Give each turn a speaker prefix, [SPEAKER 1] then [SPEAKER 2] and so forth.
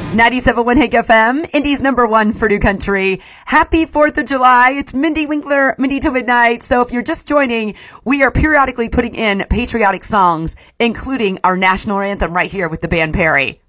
[SPEAKER 1] 97.1 Hank FM, Indy's #1 for New Country. Happy 4th of July. It's Mindy Winkler, Mindy to Midnight. So if you're just joining, we are periodically putting in patriotic songs, including our national anthem right here with the band Perry.